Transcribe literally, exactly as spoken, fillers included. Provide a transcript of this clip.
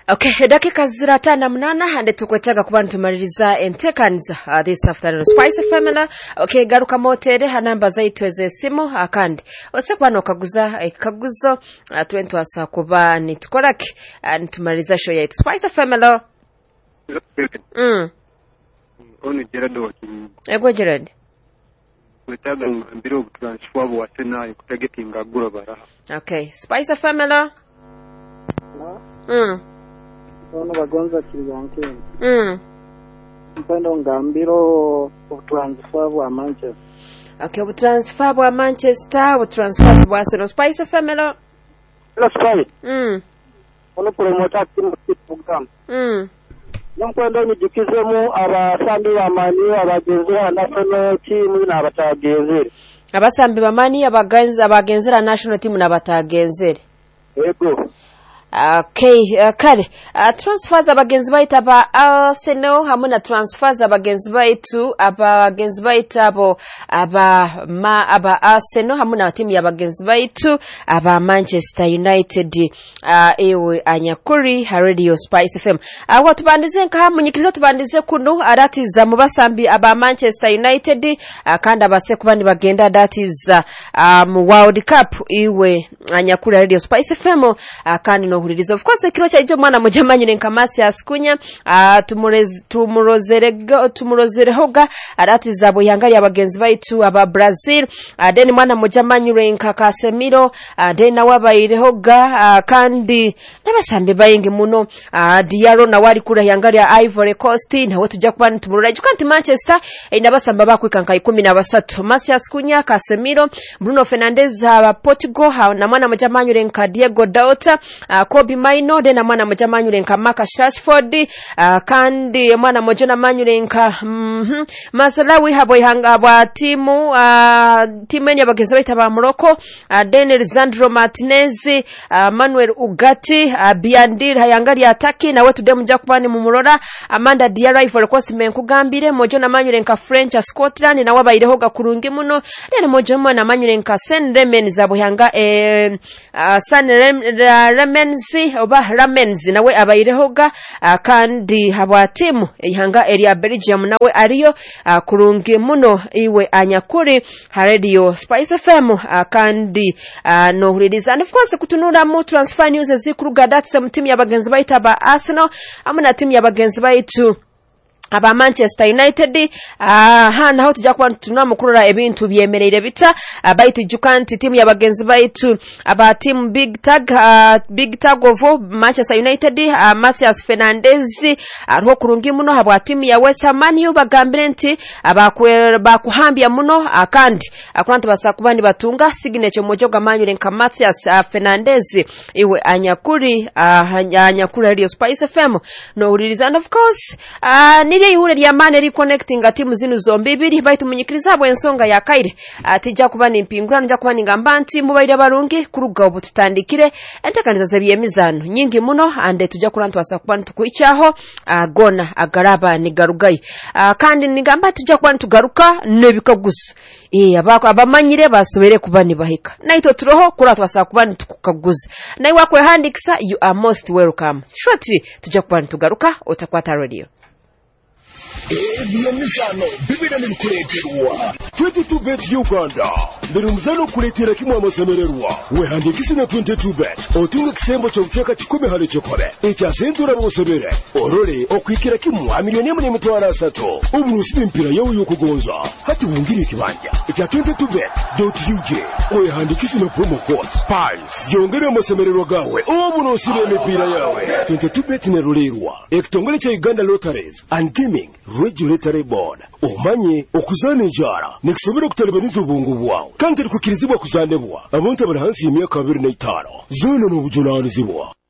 Okay, dakika ziratana munana hande tukwetaga kuba ntumaliriza entekanza uh, this afternoon Spice Family. Okay, garuka motere hanamba zaitu ezesimu akandi ose kwano kaguza ekaguzo uh, twentu asa kuba nitukoraki uh, ntumaliza show yaitu Spice Family. Mm. Oni Gerard wakini. Ego Gerard. Kwetaga mbiro transfer wa Sena kutegetinga gura baraha. Okay, Spice Family. Mm. Ono bagonza kiriyanke. Mm. Mpendo ngambiro transfer wa Manchester. Okay, transfer wa Manchester, transfer wa Arsenal. Spice Family. Hello Spice. Mm. Ono promoter team program. Mm. Mpendo ni dikizemu abasambi ba mani abagenzera national team n'abatagenzera. Abasambi ba mani abagenza abagenzera national team n'abatagenzera. Ego. Okay, uh, kare uh, transfers abagenzi baita ba Arsenal hamwe na transfers abagenzi baitu abagenzi baita abo aba ma aba Arsenal hamwe na timu y'abagenzi baitu aba Manchester United uh, ewe anyakuri ha Radio Spice F M. Aho uh, tubandize nka munyikiriza tubandize kuno aratiza mu basambi aba Manchester United uh, kandi abase kubandi bagenda datiza uh, mu World Cup iwe anyakuri Radio Spice F M uh, kandi no of course kiro cha ijo mwana mujamanyi nenkamasi asikunya uh, tumurez tumurozerega tumurozerehoga arati zabo yangali abagenzi baitu aba Brazil uh, then mwana mujamanyi renka Casemiro uh, then wabayirehoga uh, kandi nabasambe bayingi muno uh, Diallo na wali kura yangali ya Ivory Coast nawe tujja kubana tumurora kandi Manchester eh, nabasamba bakwikanka ikumi na basatu Masi asikunya Casemiro Bruno Fernandes aba uh, Portugal uh, na mwana mujamanyi renka Diego Dalot uh, Kobe Maino de na mwana moja manyule nka Marcus Rashford uh, kandi mwana moja na manyule nka mhm Masalawi habo ihanga bwa timu uh, timu ya bagenzi baita ba Morocco uh, Daniel Lisandro Martinez uh, Manuel Ugati uh, Biandir hayangali ataki na wetu demu jakubani mumurora Amanda Diarra Ivory Coast menkugambire moja na manyule nka French Scotland na wabairehoga kurungi muno dene moja mwana manyule nka Saint Remain zabo ihanga eh, uh, Saint Remain oba Ramenzi nawe abairehoga uh, kandi habwa timu ihanga area Belgium nawe ariyo uh, kurungi muno iwe anyakuri ha Radio Spice F M uh, kandi uh, no release and of course kutunura mu transfer news zikuruga datse mu timu y'abagenzi baita ba Arsenal amuna timu y'abagenzi baitu aba Manchester United ah uh, hana ho tujja kwa tunwa mukurura ebintu byemerere bita uh, baitu jukanti timu y'abagenzi baitu aba team Big Tag uh, Big Tag of Manchester United uh, Matias Fernandes ariho uh, kurungi muno habwa timu ya West Ham Man U bagambire nti abakwera bakuhambya muno akandi akuranti basakubani batunga signature mojo gamanyure nka Matias uh, Fernandes iwe anyakuri uh, anyakuri Radio Spice F M no release and of course uh, nile ihule lya mane reconnecting timu zinu zombi ibiri baitu munyikiriza abo ensonga ya kaire atijja kuba nimpingura nja kuba ningambanti mubaire barungi kuruga obu tutandikire entekaniza zebiye mizano nyingi muno ande tujja kulantu asa kuba ntukuichaho uh, gona agaraba ni garugai uh, kandi nigamba tujja kuba ntugaruka nebikagusu eh abako abamanyire basubere kuba nibahika naito turoho kura twasa kuba ntukukaguza nayi wakwe handikisa you are most welcome shortly tujja kuba ntugaruka otakwata radio. Ebiyo mizano bibina nikuleterwa twenty-two bet Uganda ndiri muzano kuletera kimwe amasemererwa wehandikisi na twenty-two bet otunga kisembo cyo mcheka kikumi hali chokore echa sentura rwosebere orore okwikira kimwe milioni imwe n'imitwaro asatu uburusi bimpira yawo yokugonza hati bungiri kibanja echa twenty-two bet dot u j wehandikisi na promo code spice yongera amasemererwa gawe uburusi b'imipira yawe twenty-two bet ne rulerwa ekitongole cha Uganda Lotteries and Gaming Regulatory Board omanye okuzana jara nekisobera kutalibaniza ubungu bwawe kandi kukirizibwa kuzanebwa abantu bari hansi y'imyaka abiri na itanu zona n'obujunanizibwa